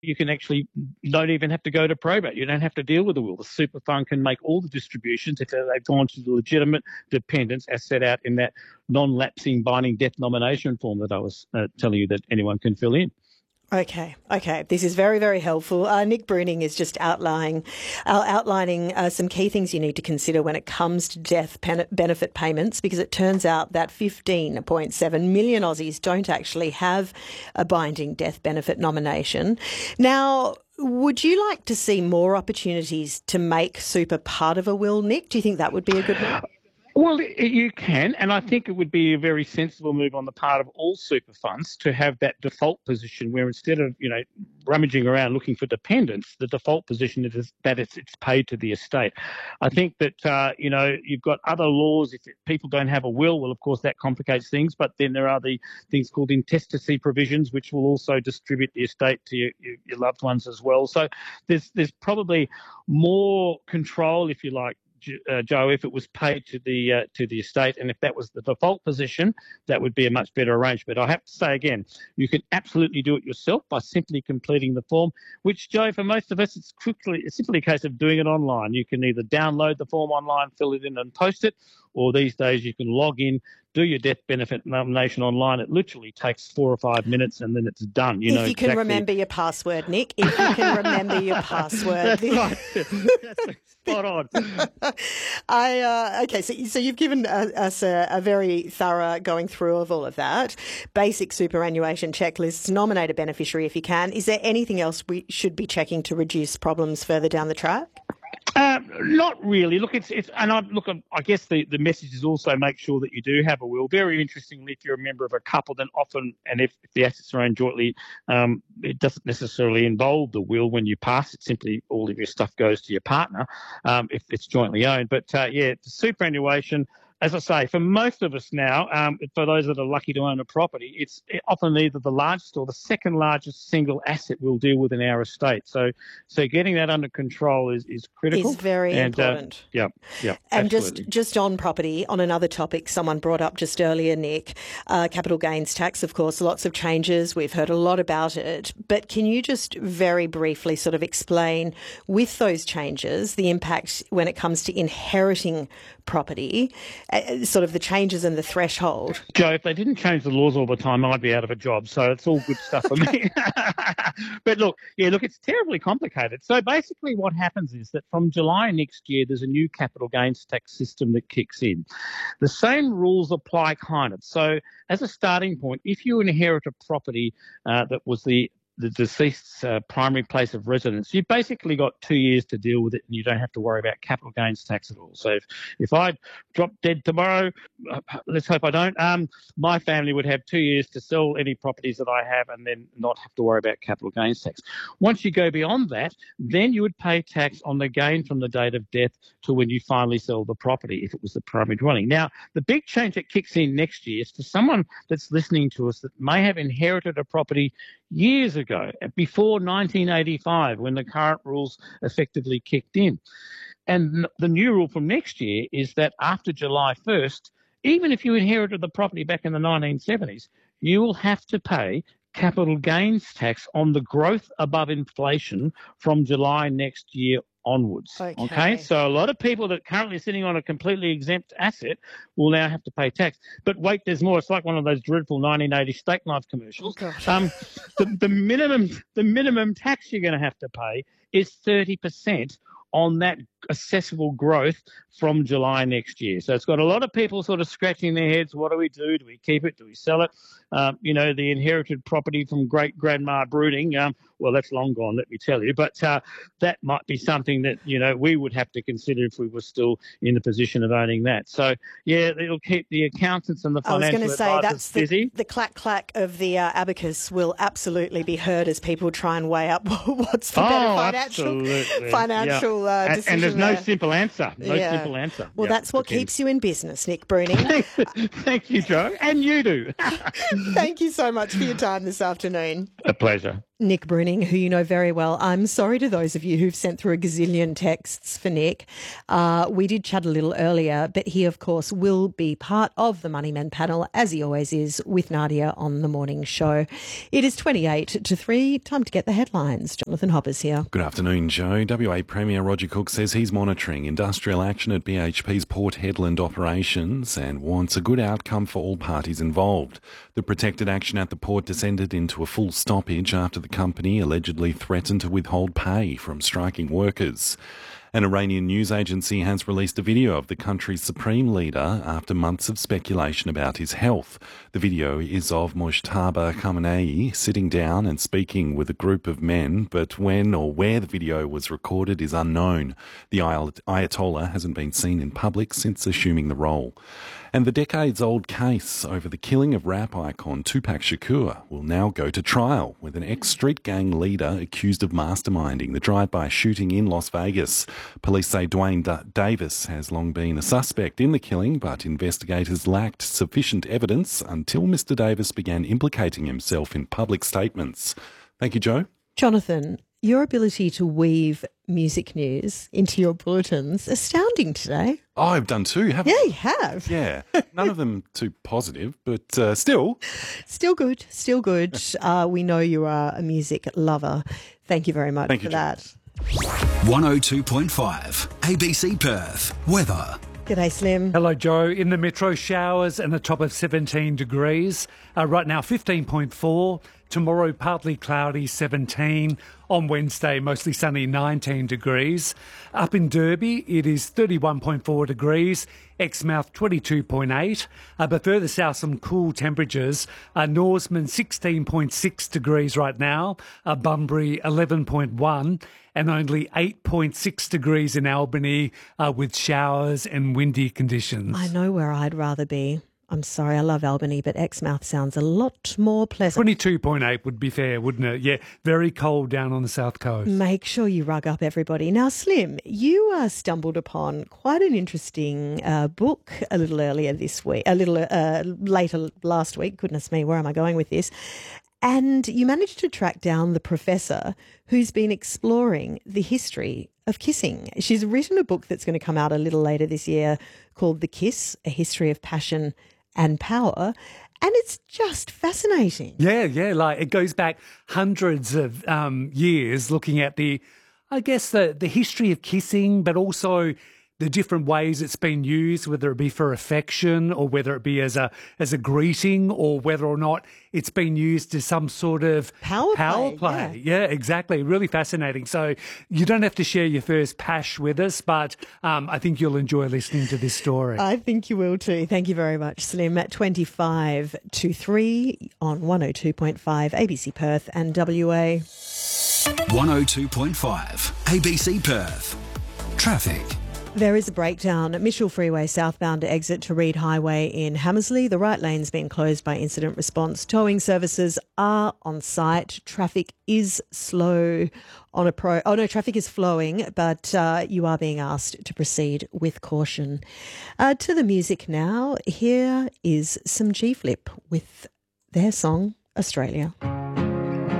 you can actually, you don't even have to go to probate. You don't have to deal with the will. The super fund can make all the distributions if they've gone to the legitimate dependents as set out in that non-lapsing binding death nomination form that I was telling you that anyone can fill in. Okay. This is very, very helpful. Nick Bruning is just outlining some key things you need to consider when it comes to death benefit payments, because it turns out that 15.7 million Aussies don't actually have a binding death benefit nomination. Now, would you like to see more opportunities to make super part of a will, Nick? Do you think that would be a good move? Well, you can, and I think it would be a very sensible move on the part of all super funds to have that default position where instead of, rummaging around looking for dependents, the default position is that it's paid to the estate. I think that, you've got other laws. If people don't have a will, well, of course, that complicates things, but then there are the things called intestacy provisions, which will also distribute the estate to your loved ones as well. So there's probably more control, if you like, Joe, if it was paid to the estate, and if that was the default position, that would be a much better arrangement. I have to say again, you can absolutely do it yourself by simply completing the form, which, Joe, for most of us, it's simply a case of doing it online. You can either download the form online, fill it in and post it, or these days you can log in, do your death benefit nomination online. It literally takes 4 or 5 minutes and then it's done. If you can remember your password, Nick. If you can remember your password. That's right. That's spot on. Okay, so you've given us a very thorough going through of all of that. Basic superannuation checklists, nominate a beneficiary if you can. Is there anything else we should be checking to reduce problems further down the track? Not really. Look, I guess the message is also make sure that you do have a will. Very interestingly, if you're a member of a couple, then often, and if the assets are owned jointly, it doesn't necessarily involve the will when you pass. It simply all of your stuff goes to your partner if it's jointly owned. But the superannuation, as I say, for most of us now, for those that are lucky to own a property, it's often either the largest or the second largest single asset we'll deal with in our estate. So getting that under control is critical. Is very important. Yeah. And absolutely. just on property, on another topic someone brought up just earlier, Nick, capital gains tax, of course, lots of changes. We've heard a lot about it. But can you just very briefly sort of explain, with those changes, the impact when it comes to inheriting property, sort of the changes in the threshold? Joe, if they didn't change the laws all the time, I'd be out of a job. So it's all good stuff for me. But look, it's terribly complicated. So basically what happens is that from July next year, there's a new capital gains tax system that kicks in. The same rules apply kind of. So as a starting point, if you inherit a property that was the deceased's primary place of residence, you've basically got 2 years to deal with it and you don't have to worry about capital gains tax at all. So if I drop dead tomorrow, let's hope I don't, my family would have 2 years to sell any properties that I have and then not have to worry about capital gains tax. Once you go beyond that, then you would pay tax on the gain from the date of death to when you finally sell the property, if it was the primary dwelling. Now, the big change that kicks in next year is for someone that's listening to us that may have inherited a property years ago, before 1985, when the current rules effectively kicked in. And the new rule from next year is that after July 1st, even if you inherited the property back in the 1970s, you will have to pay capital gains tax on the growth above inflation from July next year onwards. Okay. So a lot of people that are currently sitting on a completely exempt asset will now have to pay tax. But wait, there's more. It's like one of those dreadful 1980 steak knife commercials. The minimum tax you're going to have to pay is 30% on that assessable growth from July next year. So it's got a lot of people sort of scratching their heads. What do we do? Do we keep it? Do we sell it? The inherited property from great-grandma brooding, well, that's long gone, let me tell you. But that might be something that, we would have to consider if we were still in the position of owning that. So, it'll keep the accountants and the financial advisors busy. The clack-clack of the abacus will absolutely be heard as people try and weigh up what's the better financial decision. And there's no simple answer. Simple answer. Well, that's what keeps you in business, Nick Bruning. Thank you, Joe. And you do. Thank you so much for your time this afternoon. A pleasure. Nick Bruning, who you know very well. I'm sorry to those of you who've sent through a gazillion texts for Nick. We did chat a little earlier, but he, of course, will be part of the Money Men panel, as he always is, with Nadia on the morning show. It is 28 to 3. Time to get the headlines. Jonathan Hopper's here. Good afternoon, Joe. WA Premier Roger Cook says he's monitoring industrial action at BHP's Port Hedland operations and wants a good outcome for all parties involved. The protected action at the port descended into a full stoppage after the company allegedly threatened to withhold pay from striking workers. An Iranian news agency has released a video of the country's supreme leader after months of speculation about his health. The video is of Mojtaba Khamenei sitting down and speaking with a group of men, but when or where the video was recorded is unknown. The Ayatollah hasn't been seen in public since assuming the role. And the decades-old case over the killing of rap icon Tupac Shakur will now go to trial, with an ex-street gang leader accused of masterminding the drive-by shooting in Las Vegas. Police say Dwayne Davis has long been a suspect in the killing, but investigators lacked sufficient evidence until Mr. Davis began implicating himself in public statements. Thank you, Joe. Jonathan, your ability to weave music news into your bulletins, astounding today. Oh, I've done two, haven't I? Yeah, you have. Yeah, none of them too positive, but still. Still good, still good. We know you are a music lover. Thank you very much for that. 102.5 ABC Perth. Weather. G'day, Slim. Hello, Joe. In the metro, showers and a top of 17 degrees. Right now, 15.4. Tomorrow, partly cloudy, 17. On Wednesday, mostly sunny, 19 degrees. Up in Derby, it is 31.4 degrees. Exmouth, 22.8. But further south, some cool temperatures. Norseman, 16.6 degrees right now. Bunbury, 11.1. And only 8.6 degrees in Albany with showers and windy conditions. I know where I'd rather be. I'm sorry, I love Albany, but Exmouth sounds a lot more pleasant. 22.8 would be fair, wouldn't it? Yeah, very cold down on the south coast. Make sure you rug up everybody. Now, Slim, you stumbled upon quite an interesting book a little earlier this week, a little later last week. Goodness me, where am I going with this? And you managed to track down the professor who's been exploring the history of kissing. She's written a book that's going to come out a little later this year called The Kiss, A History of Passion and Power. And it's just fascinating. Yeah, like it goes back hundreds of years looking at the history of kissing, but also the different ways it's been used, whether it be for affection or whether it be as a greeting or whether or not it's been used as some sort of power play. Yeah, exactly. Really fascinating. So you don't have to share your first pash with us, but I think you'll enjoy listening to this story. I think you will too. Thank you very much, Slim. At 25 to 3 on 102.5 ABC Perth and WA. 102.5 ABC Perth. Traffic. There is a breakdown at Mitchell Freeway southbound to exit to Reed Highway in Hammersley. The right lane's been closed by incident response. Towing services are on site. Traffic is slow traffic is flowing, but you are being asked to proceed with caution. To the music now. Here is some G-Flip with their song, Australia.